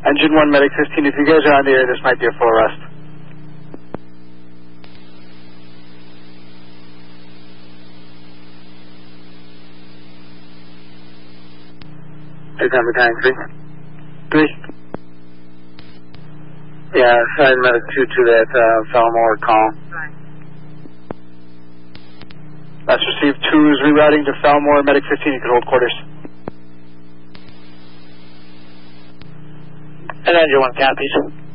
Engine 1, Medic 15, if you guys are on the air, this might be a full arrest. Exam mechanic 3. 3. Yeah, side Medic 2 to that Falmore call. That's received. 2 is rerouting to Falmore, Medic 15, you can hold quarters. And Engine 1 copies.